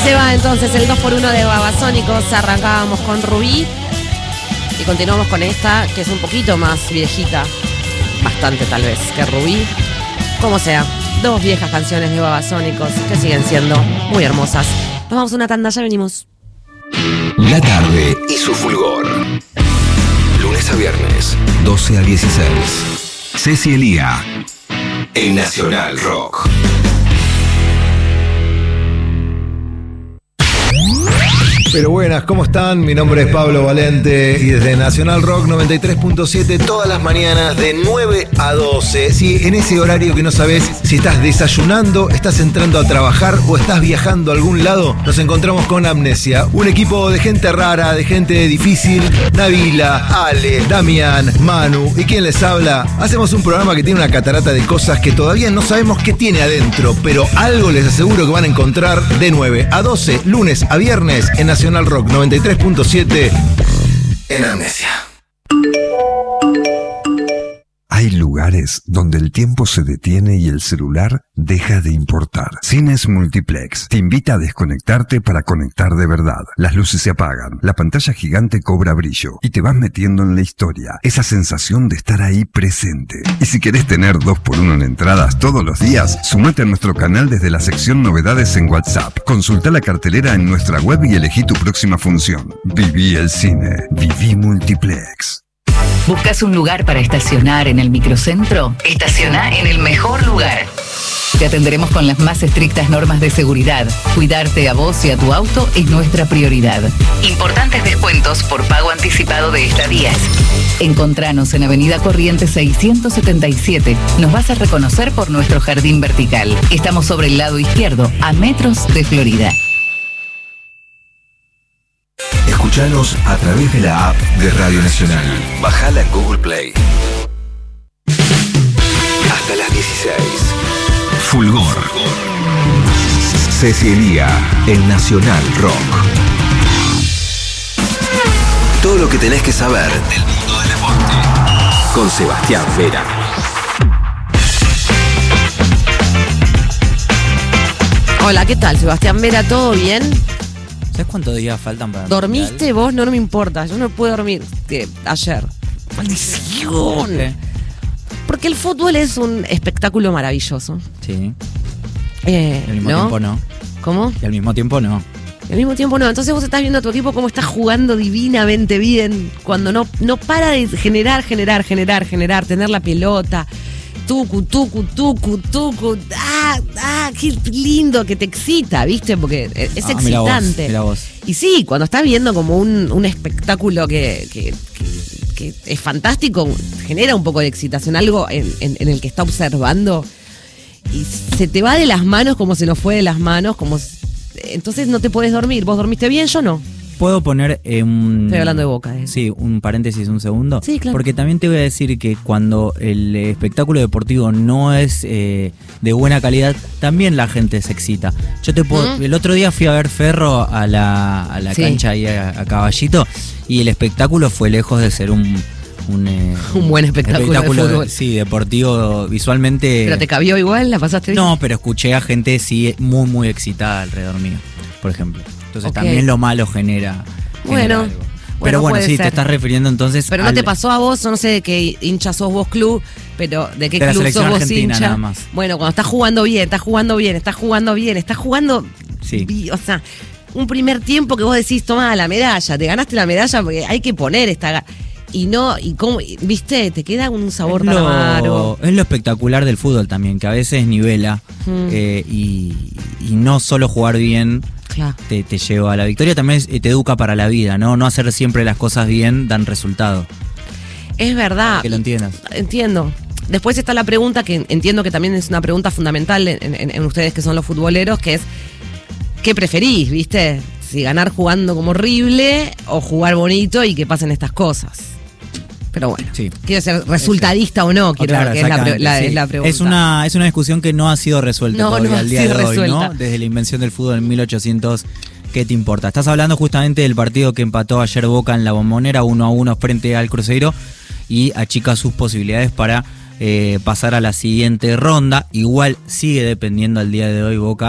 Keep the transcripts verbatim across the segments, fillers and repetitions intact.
se va entonces el dos por uno de Babasónicos. Arrancábamos con Rubí y continuamos con esta, que es un poquito más viejita, bastante tal vez, que Rubí. Como sea, dos viejas canciones de Babasónicos que siguen siendo muy hermosas. Nos vamos a una tanda, ya venimos. La tarde y su fulgor. Lunes a viernes, doce a dieciséis. Ceci Elía, en Nacional Rock. Pero buenas, ¿cómo están? Mi nombre es Pablo Valente y desde Nacional Rock noventa y tres punto siete todas las mañanas de nueve a doce. Sí, en ese horario que no sabes si estás desayunando, estás entrando a trabajar o estás viajando a algún lado, nos encontramos con Amnesia, un equipo de gente rara, de gente difícil. Nabila, Ale, Damián, Manu y quien les habla. Hacemos un programa que tiene una catarata de cosas que todavía no sabemos qué tiene adentro, pero algo les aseguro que van a encontrar de nueve a doce, lunes a viernes en Nacional Rock noventa y tres punto siete en Amnesia. Hay lugares donde el tiempo se detiene y el celular deja de importar. Cines Multiplex te invita a desconectarte para conectar de verdad. Las luces se apagan, la pantalla gigante cobra brillo y te vas metiendo en la historia. Esa sensación de estar ahí presente. Y si querés tener dos por uno en entradas todos los días, sumate a nuestro canal desde la sección novedades en WhatsApp. Consulta la cartelera en nuestra web y elegí tu próxima función. Viví el cine. Viví Multiplex. ¿Buscas un lugar para estacionar en el microcentro? Estaciona en el mejor lugar. Te atenderemos con las más estrictas normas de seguridad. Cuidarte a vos y a tu auto es nuestra prioridad. Importantes descuentos por pago anticipado de estadías. Encontranos en Avenida Corrientes seiscientos setenta y siete. Nos vas a reconocer por nuestro jardín vertical. Estamos sobre el lado izquierdo, a metros de Florida. Escuchanos a través de la app de Radio Nacional. Bajala en Google Play. Hasta las dieciséis. Fulgor. Ceci Elía, en Nacional Rock. Todo lo que tenés que saber del mundo del deporte. Con Sebastián Vera. Hola, ¿qué tal, Sebastián Vera? ¿Todo bien? ¿Sabes cuántos días faltan para ¿Dormiste mundial? vos? No, no me importa. Yo no puedo dormir que ayer. ¡Maldición! ¿Qué? Porque el fútbol es un espectáculo maravilloso. Sí. Eh, Y al mismo ¿no? tiempo no. ¿Cómo? Y al mismo tiempo no. Y al mismo tiempo no. Entonces vos estás viendo a tu equipo cómo está jugando divinamente bien. Cuando no, no para de generar, generar, generar, generar. Tener la pelota. Tucu, tucu, tucu, tucu. ¡Ah! ¡Ah! ¡Qué lindo! Que te excita, ¿viste? Porque es Ah, mira vos, excitante. mira vos. Y sí, cuando estás viendo como un, un espectáculo que, que, que, que es fantástico, genera un poco de excitación, algo en, en, en el que está observando, y se te va de las manos como se nos fue de las manos, como entonces no te puedes dormir. ¿Vos dormiste bien? Yo no. ¿Puedo poner eh, un... Estoy hablando de Boca, ¿eh? Sí, un paréntesis un segundo? Sí, claro. Porque también te voy a decir que cuando el espectáculo deportivo no es eh, de buena calidad, también la gente se excita. Yo te puedo... ¿Mm? El otro día fui a ver Ferro a la, a la Sí. cancha ahí a, a Caballito, y el espectáculo fue lejos de ser un... Un, eh, Un buen espectáculo de fútbol. Sí, deportivo, visualmente. ¿Pero te cabió igual? ¿La pasaste bien? No, pero escuché a gente sí muy, muy excitada alrededor mío, por ejemplo. Entonces Ok. también lo malo genera, genera Bueno, algo. bueno, Pero bueno, puede sí, ser. te estás refiriendo entonces Pero no al- te pasó a vos, o no sé de qué hincha sos vos club, pero de qué De la club sos selección vos argentina, hincha. nada más. Bueno, cuando estás jugando bien, estás jugando bien, estás jugando bien, estás jugando... Sí. bi- O sea, un primer tiempo que vos decís, toma la medalla, te ganaste la medalla porque hay que poner esta... ga- Y no, y cómo, y, viste, te queda un sabor es tan lo, amargo. es lo espectacular del fútbol también, que a veces nivela Mm. eh, y, y no solo jugar bien Claro. te, te lleva a la victoria, también es- te educa para la vida, ¿no? No hacer siempre las cosas bien dan resultado. Es verdad. Para que lo entiendas. Entiendo. Después está la pregunta, que entiendo que también es una pregunta fundamental en, en- en ustedes que son los futboleros, que es, ¿qué preferís, viste? Si ganar jugando como horrible o jugar bonito y que pasen estas cosas. Pero bueno, Sí. quiero ser resultadista o no, quiero Claro, que es la, pre- exactamente, la- sí. es la pregunta. Es una, es una discusión que no ha sido resuelta No, todavía no ha al día sido de hoy, resuelta. ¿no? Desde la invención del fútbol en mil ochocientos, ¿qué te importa? Estás hablando justamente del partido que empató ayer Boca en la Bombonera uno a uno frente al Cruzeiro y achica sus posibilidades para eh, pasar a la siguiente ronda. Igual sigue dependiendo al día de hoy Boca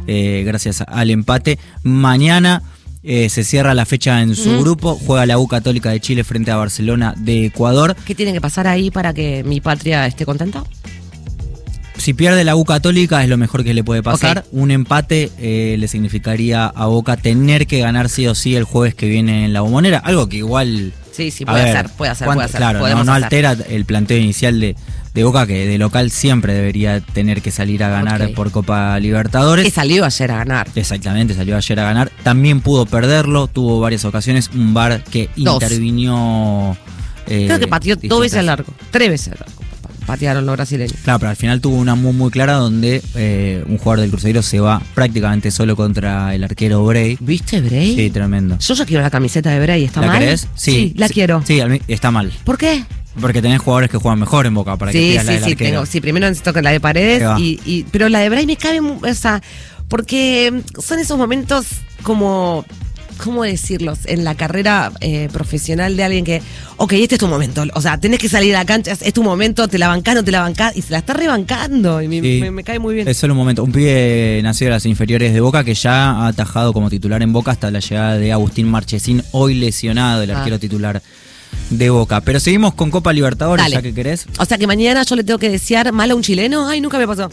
eh, gracias al empate. Mañana eh, se cierra la fecha en su uh-huh. grupo, juega la U Católica de Chile frente a Barcelona de Ecuador. ¿Qué tiene que pasar ahí para que mi patria esté contenta? Si pierde la U Católica es lo mejor que le puede pasar. Okay. Un empate eh, le significaría a Boca tener que ganar sí o sí el jueves que viene en la Bombonera, algo que igual... Sí, sí, puede ver, hacer, puede hacer, puede hacer. Claro, no, no altera el planteo inicial de, de Boca, que de local siempre debería tener que salir a ganar okay. por Copa Libertadores. Que salió ayer a ganar. Exactamente, salió ayer a ganar. También pudo perderlo, tuvo varias ocasiones. Un V A R que dos. intervinió... Eh, Creo que pateó dos veces al largo, tres veces al largo. Patearon los brasileños. Claro, pero al final tuvo una muy muy clara donde eh, un jugador del Cruzeiro se va prácticamente solo contra el arquero Bray. ¿Viste Bray? Sí, tremendo. Yo ya quiero la camiseta de Bray, ¿está ¿La mal? querés? Sí, sí la sí, quiero. Sí, está mal. ¿Por qué? Porque tenés jugadores que juegan mejor en Boca para sí, que pidas sí, la del sí, arquero. Tengo, sí, primero necesito que la de Paredes, y, y, pero la de Bray me cabe, o sea, porque son esos momentos como... ¿Cómo decirlos? En la carrera eh, profesional de alguien que, ok, este es tu momento. O sea, tenés que salir a la cancha, es tu momento, te la bancás, no te la bancás, y se la está rebancando. Y me, sí. me, me cae muy bien. Es solo un momento. Un pibe nacido de las inferiores de Boca que ya ha atajado como titular en Boca hasta la llegada de Agustín Marchesín, hoy lesionado, el arquero ah. titular de Boca. Pero seguimos con Copa Libertadores, Dale. ya que querés. O sea que mañana yo le tengo que desear mal a un chileno. Ay, nunca me pasó.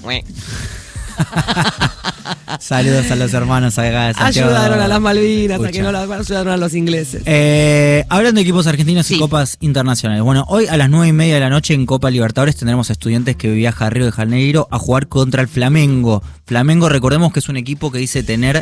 Saludos a los hermanos acá de Santiago. Ayudaron a las Malvinas, a que no las ayudaron a los ingleses. Eh, hablando de equipos argentinos sí. y copas internacionales. Bueno, hoy a las nueve y media de la noche en Copa Libertadores tendremos a Estudiantes que viaja a Río de Janeiro a jugar contra el Flamengo. Flamengo, recordemos que es un equipo que dice tener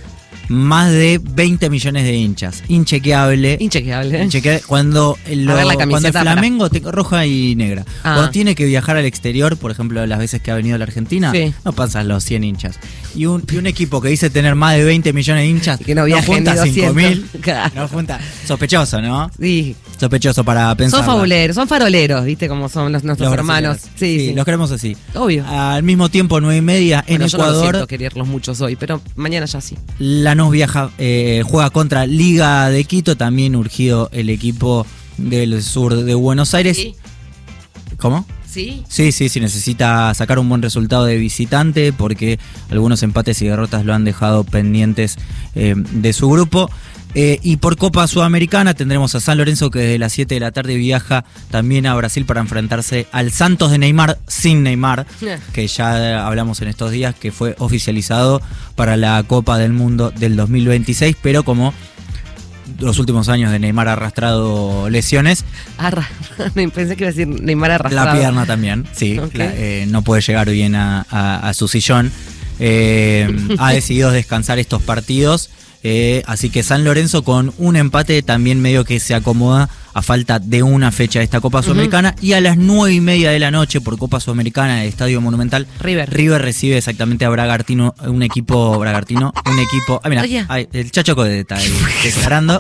más de veinte millones de hinchas. Inchequeable. Inchequeable. Inchequeable. Cuando, lo, la cuando el Flamengo, para... te, roja y negra. Ah. Cuando tiene que viajar al exterior, por ejemplo, las veces que ha venido a la Argentina, sí. no pasan los cien hinchas. Y un, y un equipo que dice tener más de veinte millones de hinchas, y que no, no junta cinco mil. Claro. No junta. Sospechoso, ¿no? Sí. Sospechoso para pensar. Son fabuleros, son faroleros, ¿viste? Como son los, nuestros los hermanos. Sí, sí, sí, los queremos así. Obvio. Al mismo tiempo, nueve y media bueno, en yo Ecuador. No lo siento quererlos muchos hoy, pero mañana ya sí. Lanús viaja. Eh, juega contra Liga de Quito, también urgido el equipo del sur de Buenos Aires. ¿Sí? ¿Cómo? Sí. Sí, sí, sí, necesita sacar un buen resultado de visitante porque algunos empates y derrotas lo han dejado pendientes eh, de su grupo. Eh, y por Copa Sudamericana tendremos a San Lorenzo que desde las siete de la tarde viaja también a Brasil para enfrentarse al Santos de Neymar sin Neymar, yeah. que ya hablamos en estos días que fue oficializado para la Copa del Mundo del dos mil veintiséis, pero como los últimos años de Neymar ha arrastrado lesiones. Arra Pensé que iba a decir Neymar arrastrado. La pierna también, sí, okay. la, eh, no puede llegar bien a, a, a su sillón. Eh, ha decidido descansar estos partidos. Eh, así que San Lorenzo con un empate también medio que se acomoda a falta de una fecha de esta Copa Sudamericana. Uh-huh. Y a las nueve y media de la noche por Copa Sudamericana en el Estadio Monumental, River River recibe exactamente a Bragantino, un equipo Bragantino, un equipo, ah, mira, oh, yeah. ay, el Chacho Codete está ahí declarando.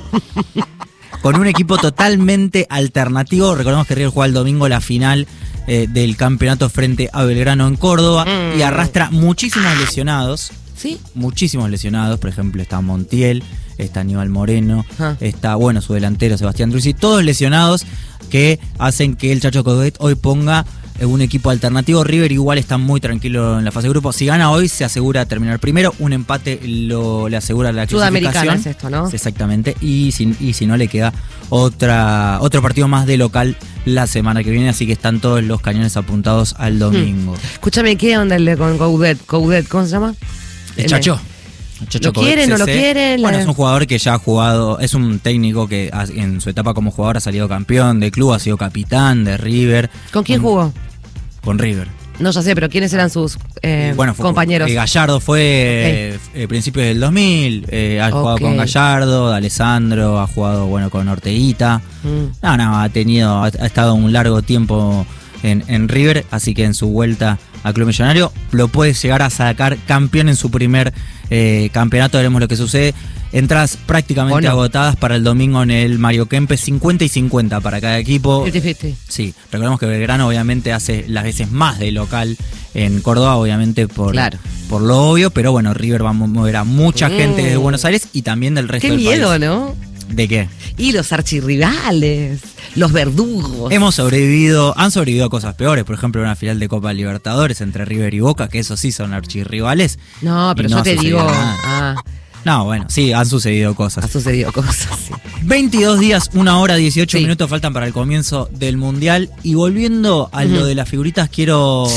Con un equipo totalmente alternativo. Recordemos que River juega el domingo la final eh, del campeonato frente a Belgrano en Córdoba mm. y arrastra muchísimos lesionados. ¿Sí? Muchísimos lesionados, por ejemplo está Montiel, está Aníbal Moreno, ah. está, bueno, su delantero Sebastián Drusi, todos lesionados que hacen que el Chacho Coudet hoy ponga un equipo alternativo. River igual está muy tranquilo en la fase de grupo. Si gana hoy se asegura terminar primero, un empate lo, le asegura la clasificación. Sudamericana es esto, ¿no? Exactamente, y si, y si no le queda otra otro partido más de local la semana que viene, así que están todos los cañones apuntados al domingo. Hmm. Escúchame, ¿qué onda el de con Coudet? Coudet, ¿cómo se llama? El Chacho. El Chacho ¿Lo quieren o no lo quieren? Bueno, es un jugador que ya ha jugado, es un técnico que en su etapa como jugador ha salido campeón de club, ha sido capitán de River. ¿Con quién con, jugó? Con River. No, ya sé, pero ¿quiénes eran sus eh, bueno, fue, compañeros? Eh, Gallardo fue okay. eh, principios del dos mil, eh, ha okay. jugado con Gallardo, Alessandro, ha jugado bueno con Orteguita. Mm. No, no, ha tenido, ha, ha estado un largo tiempo en, en River, así que en su vuelta al Club Millonario lo puede llegar a sacar campeón en su primer eh, campeonato. Veremos lo que sucede. Entradas prácticamente no. agotadas para el domingo en el Mario Kempes, cincuenta y cincuenta para cada equipo. cincuenta cincuenta. Sí, recordemos que Belgrano obviamente hace las veces más de local en Córdoba, obviamente por, claro. por lo obvio, pero bueno, River va a mover a mucha mm. gente desde Buenos Aires y también del resto Qué del miedo, país. ¿no? ¿De qué? Y los archirrivales. Los verdugos. Hemos sobrevivido, han sobrevivido a cosas peores, por ejemplo, una final de Copa Libertadores entre River y Boca, que esos sí son archirrivales. No, pero y yo no te digo. nada. Ah, No, bueno, sí, han sucedido cosas. ha sucedido cosas. Sí. veintidós días, una hora, dieciocho Sí. minutos faltan para el comienzo del Mundial. Y volviendo a Ujú. lo de las figuritas, quiero...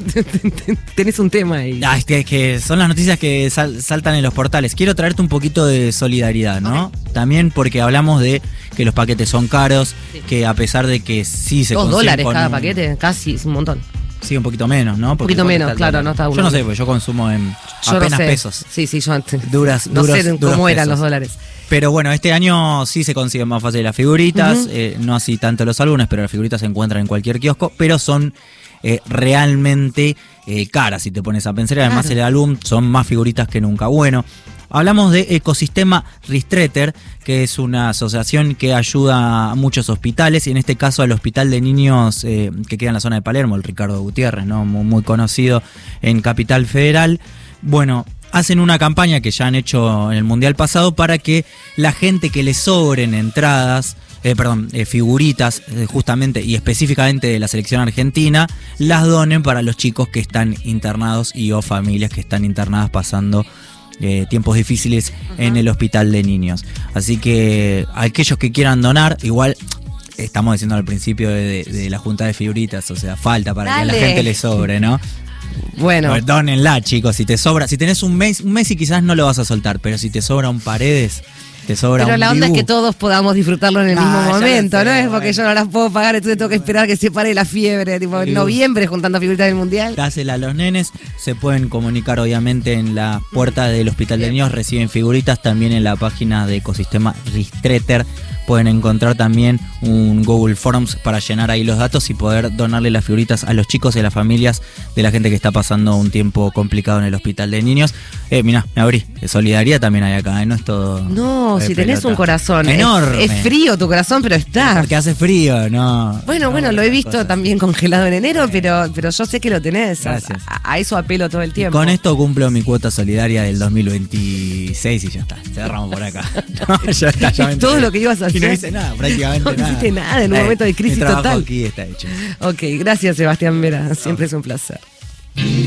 Tenés un tema ahí. Ah, es que, es que son las noticias que sal- saltan en los portales. Quiero traerte un poquito de solidaridad, ¿no? También porque hablamos de que los paquetes son caros, Sí. que a pesar de que sí se Dos consiguen dólares con cada un- paquete, casi, es un montón. Sí, un poquito menos, ¿no? Un Porque poquito porque menos, está el claro, dólar. no está uno. Yo no sé, porque yo consumo en Yo apenas no sé. pesos. Sí, sí, yo antes. Duras, no duros, sé duros cómo eran pesos. los dólares. Pero bueno, este año sí se consiguen más fácil las figuritas, Ujú. eh, no así tanto los álbumes, pero las figuritas se encuentran en cualquier kiosco, pero son eh, realmente eh, caras si te pones a pensar. Además Claro. el álbum son más figuritas que nunca. Bueno, hablamos de Ecosistema Ristretter, que es una asociación que ayuda a muchos hospitales, y en este caso al Hospital de Niños eh, que queda en la zona de Palermo, el Ricardo Gutiérrez, ¿no? Muy, muy conocido en Capital Federal. Bueno, hacen una campaña que ya han hecho en el Mundial pasado para que la gente que le sobren entradas, eh, perdón, eh, figuritas eh, justamente y específicamente de la selección argentina, las donen para los chicos que están internados y o familias que están internadas pasando eh, tiempos difíciles en el hospital de niños. Así que aquellos que quieran donar, igual estamos diciendo al principio de, de- de la junta de figuritas, o sea, falta para que a la Dale. gente le sobre, ¿no? Bueno, Pues dónenla, chicos. Si te sobra, si tenés un mes, un mes y quizás no lo vas a soltar, pero si te sobra un Paredes, te sobra pero un la onda Dibu. es que todos podamos disfrutarlo en el Ah, mismo ya lo momento, sé, ¿no? Es bueno. porque yo no las puedo pagar, entonces tengo que esperar que se pare la fiebre, tipo en Sí. noviembre juntando figuritas del mundial. Dásela a los nenes, se pueden comunicar obviamente en la puerta del Hospital de Niños, reciben figuritas, también en la página de Ecosistema Ristretter pueden encontrar también un Google Forms para llenar ahí los datos y poder donarle las figuritas a los chicos y a las familias de la gente que está pasando un tiempo complicado en el Hospital de Niños. Eh, mirá, me abrí, solidaridad también hay acá, ¿eh? No es todo... No, de si tenés pelota. un corazón. es- Enorme. Es, frío tu corazón, pero está. Porque hace frío, ¿no? Bueno, No, bueno, lo he visto cosas. también congelado en enero, pero, pero yo sé que lo tenés. A, Gracias. a- a eso apelo todo el Y tiempo. con esto cumplo mi cuota solidaria del dos mil veintiséis y ya está. Cerramos por acá. No, ya está, ya me Es todo enteré. lo que ibas a Y no hacer. hice nada, prácticamente No nada. hiciste nada en un Eh, momento de crisis mi trabajo total. aquí está hecho. Ok, gracias Sebastián Vera, siempre es un placer.